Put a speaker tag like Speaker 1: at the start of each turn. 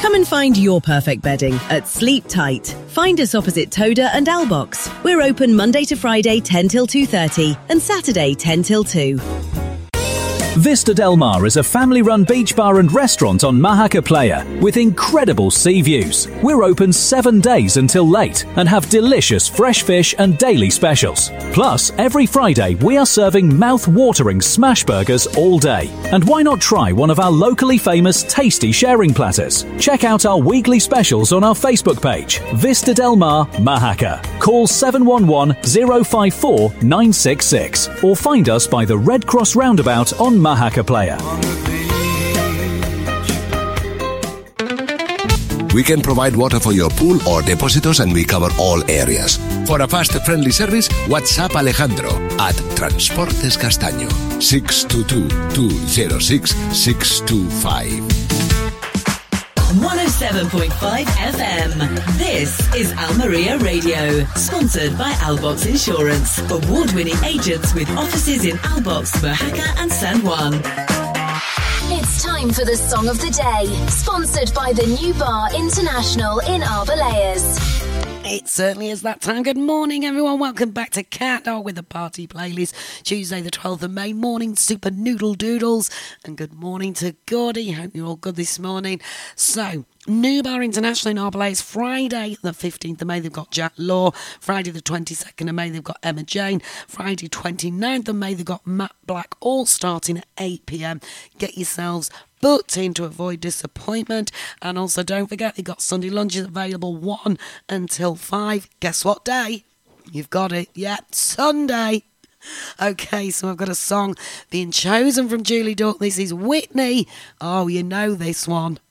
Speaker 1: Come and find your perfect bedding at Sleep Tight. Find us opposite Toda and Albox. We're open Monday to Friday 10 till 2:30 and Saturday 10 till 2.
Speaker 2: Vista Del Mar is a family-run beach bar and restaurant on Mahaka Playa with incredible sea views. We're open 7 days until late and have delicious fresh fish and daily specials. Plus, every Friday we are serving mouth-watering smash burgers all day. And why not try one of our locally famous tasty sharing platters? Check out our weekly specials on our Facebook page, Vista Del Mar Mahaka. Call 711 054 966 or find us by the Red Cross roundabout on Mahaka Playa.
Speaker 3: We can provide water for your pool or depositos and we cover all areas. For a fast, friendly service, WhatsApp Alejandro at Transportes Castaño 622-206-625.
Speaker 1: 107.5 FM. This is Almeria Radio, sponsored by Albox Insurance. Award-winning agents with offices in Albox, Mahaka and San Juan.
Speaker 4: It's time for the Song of the Day, sponsored by the New Bar International in Arbelayers.
Speaker 5: It certainly is that time. Good morning, everyone. Welcome back to Cat Dog with the Party Playlist. Tuesday, the 12th of May. Morning, Super Noodle Doodles. And good morning to Gordy. Hope you're all good this morning. So, New Bar International in Arbelayers. Friday, the 15th of May, they've got Jack Law. Friday, the 22nd of May, they've got Emma Jane. Friday, 29th of May, they've got Matt Black, all starting at 8 p.m. Get yourselves booked in to avoid disappointment. And also don't forget, they've got Sunday lunches available 1 until 5. Guess what day? You've got it. Yeah, Sunday. Okay, so I've got a song being chosen from Julie Duck. This is Whitney. Oh, you know this one.